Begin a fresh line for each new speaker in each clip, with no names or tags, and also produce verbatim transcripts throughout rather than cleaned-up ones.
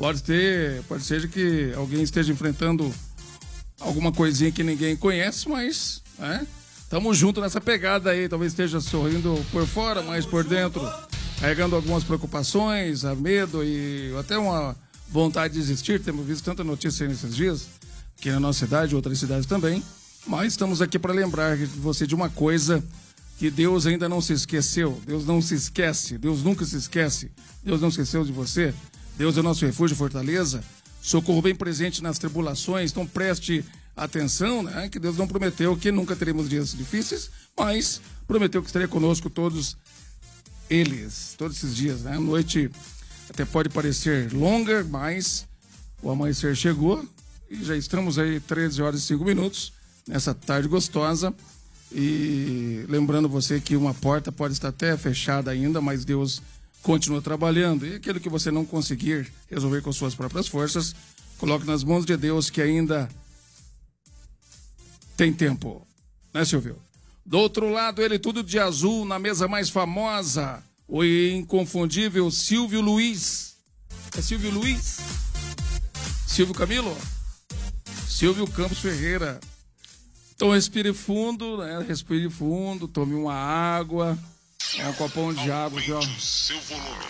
Pode ter, pode ser que alguém esteja enfrentando alguma coisinha que ninguém conhece, mas, né? Tamo junto nessa pegada aí. Talvez esteja sorrindo por fora, mas por dentro, carregando algumas preocupações, a medo e até uma vontade de desistir. Temos visto tanta notícia nesses dias, aqui na nossa cidade, outras cidades também. Mas estamos aqui para lembrar você de uma coisa, que Deus ainda não se esqueceu. Deus não se esquece. Deus nunca se esquece. Deus não esqueceu de você. Deus é o nosso refúgio e fortaleza. Socorro bem presente nas tribulações. Então preste atenção, né? Que Deus não prometeu que nunca teremos dias difíceis, mas prometeu que estaria conosco todos eles, todos esses dias, né? A noite até pode parecer longa, mas o amanhecer chegou e já estamos aí treze horas e cinco minutos nessa tarde gostosa. E lembrando você que uma porta pode estar até fechada ainda, mas Deus continua trabalhando. E aquilo que você não conseguir resolver com suas próprias forças, coloque nas mãos de Deus, que ainda tem tempo. Né, Silvio? Do outro lado, ele tudo de azul, na mesa mais famosa, o inconfundível Silvio Luiz. É Silvio Luiz? Silvio Camilo? Silvio Campos Ferreira. Então respire fundo, né? Respire fundo, tome uma água. É um copão de água aqui, ó. Seu volume.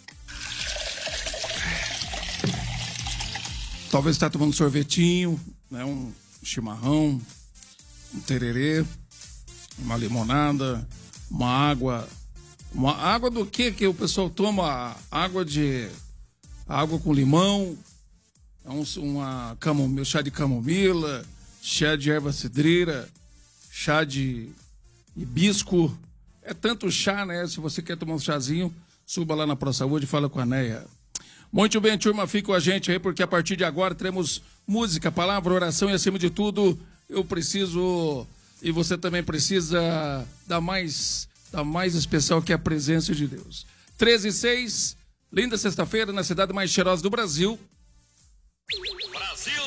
Talvez está tomando sorvetinho, né? Um chimarrão, um tererê, uma limonada, uma água. Uma água do que que o pessoal toma? Água de... água com limão, um, uma camomila, chá de camomila, chá de erva cidreira, chá de hibisco. É tanto chá, né? Se você quer tomar um chazinho, suba lá na ProSaúde e fala com a Neia. Muito bem, turma, fica com a gente aí, porque a partir de agora teremos música, palavra, oração e, acima de tudo, eu preciso, e você também precisa, da mais, da mais especial, que é a presença de Deus. treze e seis, linda sexta-feira, na cidade mais cheirosa do Brasil. Brasil!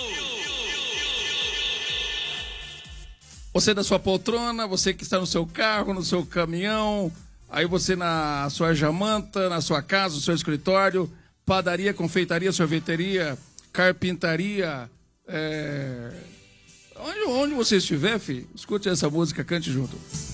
Você da sua poltrona, você que está no seu carro, no seu caminhão, aí você na sua jamanta, na sua casa, no seu escritório, padaria, confeitaria, sorveteria, carpintaria, é... onde, onde você estiver, filho, escute essa música, cante junto.